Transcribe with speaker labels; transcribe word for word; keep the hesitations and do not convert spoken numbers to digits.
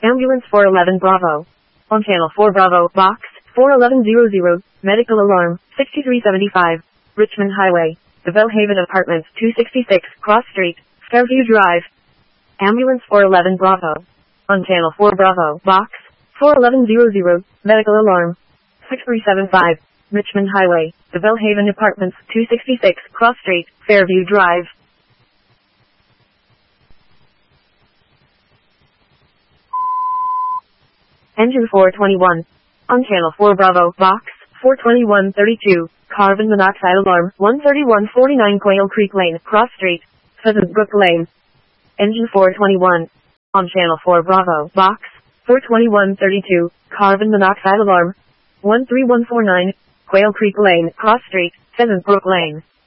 Speaker 1: Ambulance four eleven Bravo. On Channel four Bravo, Box four eleven hundred, medical alarm, sixty-three seventy-five, Richmond Highway, the Bellhaven Apartments, two sixty-six, Cross Street, Fairview Drive. Ambulance four eleven Bravo. On Channel four Bravo, Box four eleven hundred, medical alarm, six three seven five, Richmond Highway, the Bellhaven Apartments, two sixty-six, Cross Street, Fairview Drive. Engine four twenty-one. On Channel four Bravo, Box four twenty-one thirty-two, carbon monoxide alarm, one thirty-one forty-nine Quail Creek Lane, Cross Street, Pheasant Brook Lane. Engine four twenty-one. On Channel four Bravo, Box four twenty-one thirty-two, carbon monoxide alarm, one three one four nine, Quail Creek Lane, Cross Street, Pheasant Brook Lane.